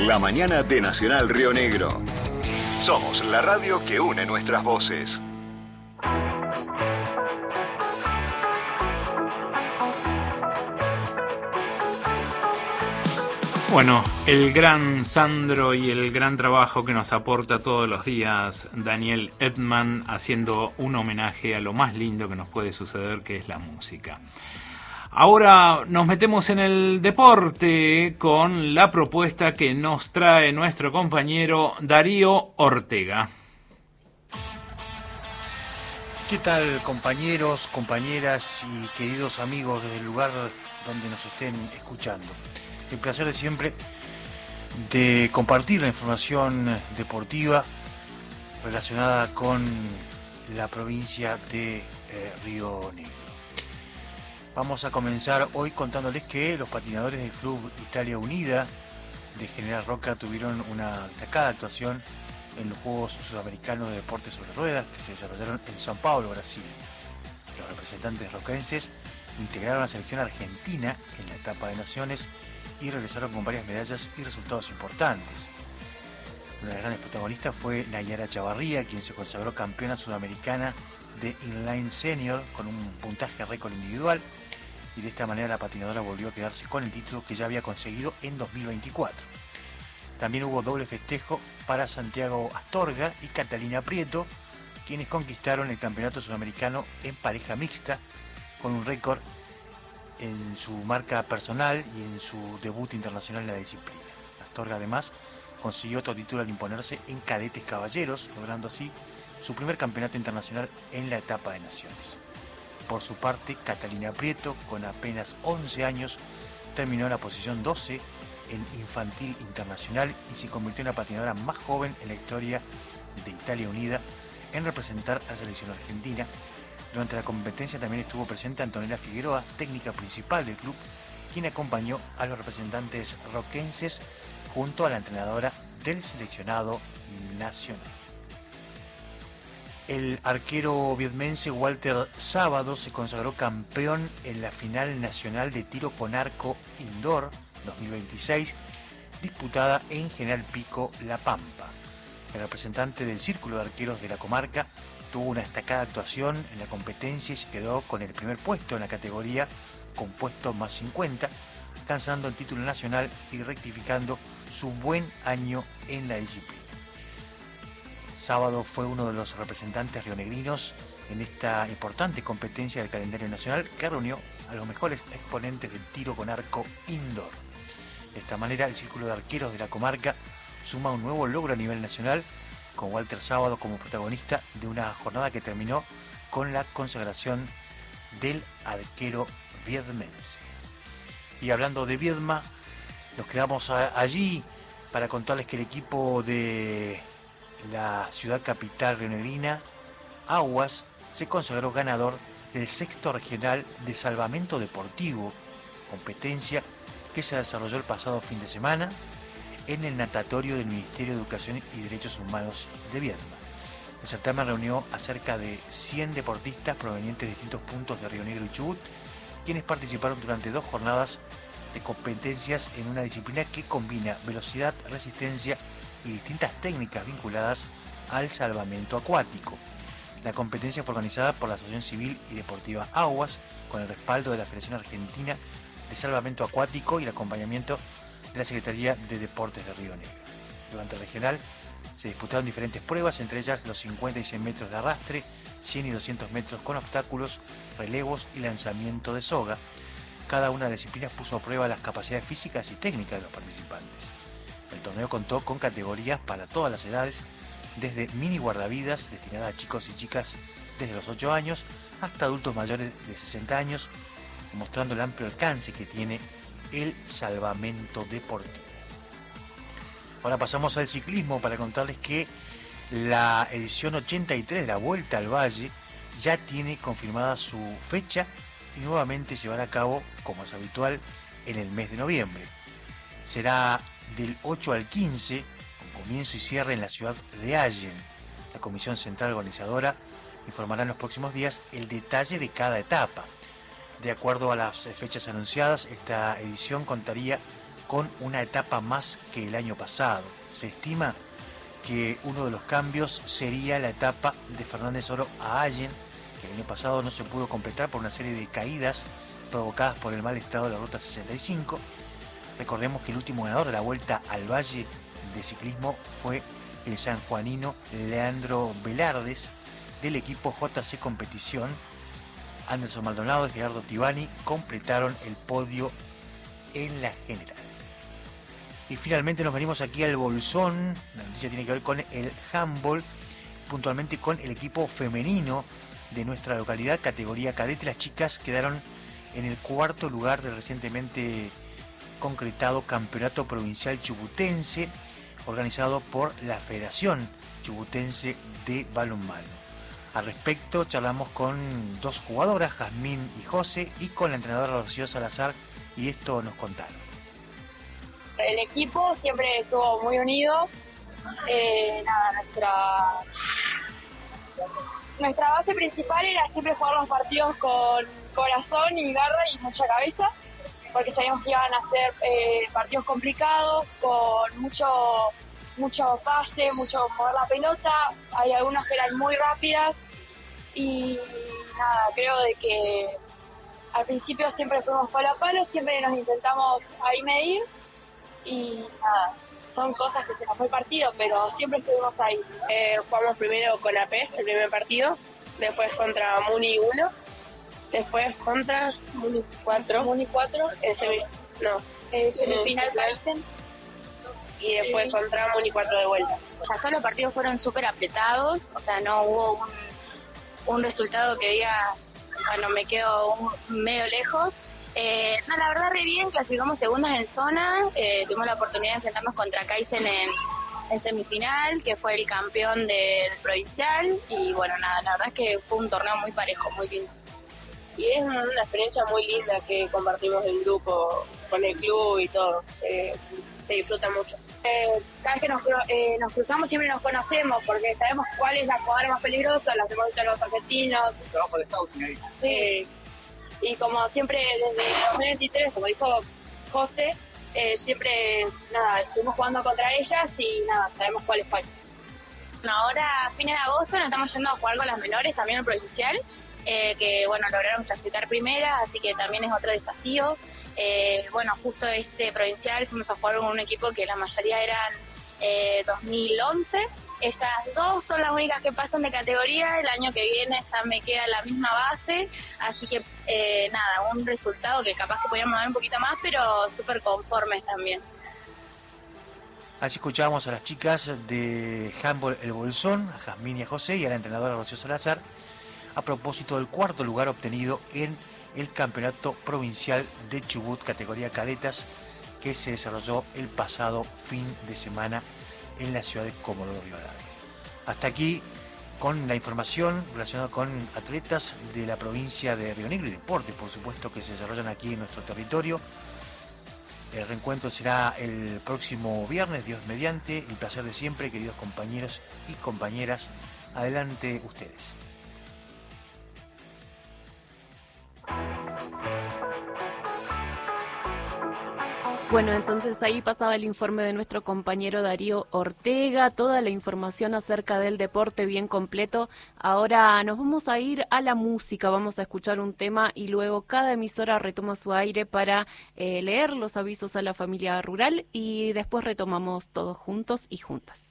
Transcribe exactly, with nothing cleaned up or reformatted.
La mañana de Nacional Río Negro. Somos la radio que une nuestras voces. Bueno, el gran Sandro y el gran trabajo que nos aporta todos los días Daniel Edman, haciendo un homenaje a lo más lindo que nos puede suceder, que es la música. Ahora nos metemos en el deporte con la propuesta que nos trae nuestro compañero Darío Ortega. ¿Qué tal, compañeros, compañeras y queridos amigos desde el lugar donde nos estén escuchando? El placer de siempre de compartir la información deportiva relacionada con la provincia de eh, Río Negro. Vamos a comenzar hoy contándoles que los patinadores del Club Italia Unida de General Roca tuvieron una destacada actuación en los Juegos Sudamericanos de Deportes sobre Ruedas que se desarrollaron en São Paulo, Brasil. Los representantes roquenses integraron a la selección argentina en la etapa de naciones y regresaron con varias medallas y resultados importantes. Una de las grandes protagonistas fue Nayara Chavarría, quien se consagró campeona sudamericana de inline senior con un puntaje récord individual, y de esta manera la patinadora volvió a quedarse con el título que ya había conseguido en dos mil veinticuatro. También hubo doble festejo para Santiago Astorga y Catalina Prieto, quienes conquistaron el campeonato sudamericano en pareja mixta con un récord en su marca personal y en su debut internacional en la disciplina. Astorga además consiguió otro título al imponerse en cadetes caballeros, logrando así su primer campeonato internacional en la etapa de naciones. Por su parte, Catalina Prieto, con apenas once años, terminó en la posición doce en infantil internacional y se convirtió en la patinadora más joven en la historia de Italia Unida en representar a la selección argentina. Durante la competencia también estuvo presente Antonella Figueroa, técnica principal del club, quien acompañó a los representantes roquenses junto a la entrenadora del seleccionado nacional. El arquero vietmense Walter Sábado se consagró campeón en la final nacional de tiro con arco indoor dos mil veintiséis, disputada en General Pico, La Pampa. El representante del Círculo de Arqueros de la comarca tuvo una destacada actuación en la competencia y se quedó con el primer puesto en la categoría compuesto más cincuenta, alcanzando el título nacional y rectificando su buen año en la disciplina. Sábado fue uno de los representantes rionegrinos en esta importante competencia del calendario nacional que reunió a los mejores exponentes del tiro con arco indoor. De esta manera, el Círculo de Arqueros de la comarca suma un nuevo logro a nivel nacional, con Walter Sábado como protagonista de una jornada que terminó con la consagración del arquero vietmense. Y hablando de Viedma, nos quedamos a, allí para contarles que el equipo de la ciudad capital rionegrina, Aguas, se consagró ganador del sexto regional de salvamento deportivo, competencia que se desarrolló el pasado fin de semana en el natatorio del Ministerio de Educación y Derechos Humanos de Viedma. El certamen reunió a cerca de cien deportistas provenientes de distintos puntos de Río Negro y Chubut, quienes participaron durante dos jornadas de competencias en una disciplina que combina velocidad, resistencia y distintas técnicas vinculadas al salvamento acuático. La competencia fue organizada por la Asociación Civil y Deportiva Aguas, con el respaldo de la Federación Argentina de Salvamento Acuático y el acompañamiento de la Secretaría de Deportes de Río Negro. Durante el regional se disputaron diferentes pruebas, entre ellas los cincuenta y cien metros de arrastre, cien y doscientos metros con obstáculos, relevos y lanzamiento de soga. Cada una de las disciplinas puso a prueba las capacidades físicas y técnicas de los participantes. El torneo contó con categorías para todas las edades, desde mini guardavidas destinada a chicos y chicas desde los ocho años hasta adultos mayores de sesenta años, mostrando el amplio alcance que tiene el salvamento deportivo. Ahora pasamos al ciclismo para contarles que la edición ochenta y tres de la Vuelta al Valle ya tiene confirmada su fecha y nuevamente se llevará a cabo, como es habitual, en el mes de noviembre. Será del ocho al quince, con comienzo y cierre en la ciudad de Allen. La Comisión Central Organizadora informará en los próximos días el detalle de cada etapa. De acuerdo a las fechas anunciadas, esta edición contaría con una etapa más que el año pasado. Se estima que uno de los cambios sería la etapa de Fernández Oro a Allen, que el año pasado no se pudo completar por una serie de caídas provocadas por el mal estado de la Ruta sesenta y cinco. Recordemos que el último ganador de la Vuelta al Valle de ciclismo fue el sanjuanino Leandro Velardes, del equipo J C Competición. Anderson Maldonado y Gerardo Tibani completaron el podio en la general. Y finalmente nos venimos aquí al Bolsón. La noticia tiene que ver con el handball, puntualmente con el equipo femenino de nuestra localidad, categoría cadete. Las chicas quedaron en el cuarto lugar del recientemente concretado Campeonato Provincial Chubutense, organizado por la Federación Chubutense de Balonmano. Al respecto charlamos con dos jugadoras, Jazmín y José, y con la entrenadora Rocío Salazar, y esto nos contaron. El equipo siempre estuvo muy unido. Eh, nada, nuestra nuestra base principal era siempre jugar los partidos con corazón y garra y mucha cabeza, porque sabíamos que iban a ser eh, partidos complicados, con mucho mucho pase, mucho mover la pelota. Hay algunas que eran muy rápidas y nada, creo de que al principio siempre fuimos palo a palo, siempre nos intentamos ahí medir y nada, son cosas que se nos fue el partido, pero siempre estuvimos ahí. Eh, jugamos primero con A P E S, el primer partido, después contra Muni uno, después contra Muni cuatro, Muni cuatro, en semi, no, eh, semifinal Carlsen, y después eh, contra Muni cuatro de vuelta. O sea, todos los partidos fueron súper apretados, o sea, no hubo un, un resultado que digas, bueno, me quedo un, medio lejos. Eh, no, la verdad, re bien, clasificamos segundas en zona, eh, tuvimos la oportunidad de enfrentarnos contra Kaizen en, en semifinal, que fue el campeón de, del provincial, y bueno, nada, la verdad es que fue un torneo muy parejo, muy lindo. Y es una experiencia muy linda que compartimos en grupo, con el club y todo, se, se disfruta mucho. Eh, cada vez que nos, eh, nos cruzamos siempre nos conocemos, porque sabemos cuál es la jugadora más peligrosa, las hemos visto los argentinos. El trabajo de scouting ahí. Sí. Eh, Y como siempre, desde dos mil veintitrés, como dijo José, eh, siempre, nada, estuvimos jugando contra ellas y nada, sabemos cuál es cuál. Bueno, ahora a fines de agosto nos estamos yendo a jugar con las menores, también el provincial, eh, que bueno, lograron clasificar primera, así que también es otro desafío. Eh, bueno, justo este provincial fuimos a jugar con un equipo que la mayoría eran eh, dos mil once. Ellas dos son las únicas que pasan de categoría, el año que viene ya me queda la misma base, así que eh, nada, un resultado que capaz que podíamos dar un poquito más, pero súper conformes también. Así escuchábamos a las chicas de handball El Bolsón, a Jazmín y a José, y a la entrenadora Rocío Salazar, a propósito del cuarto lugar obtenido en el Campeonato Provincial de Chubut, categoría cadetas, que se desarrolló el pasado fin de semana en la ciudad de Comodoro Rivadavia. Hasta aquí con la información relacionada con atletas de la provincia de Río Negro y deportes, por supuesto, que se desarrollan aquí en nuestro territorio. El reencuentro será el próximo viernes, Dios mediante. El placer de siempre, queridos compañeros y compañeras. Adelante ustedes. Bueno, entonces ahí pasaba el informe de nuestro compañero Darío Ortega, toda la información acerca del deporte bien completo. Ahora nos vamos a ir a la música, vamos a escuchar un tema y luego cada emisora retoma su aire para eh, leer los avisos a la familia rural y después retomamos todos juntos y juntas.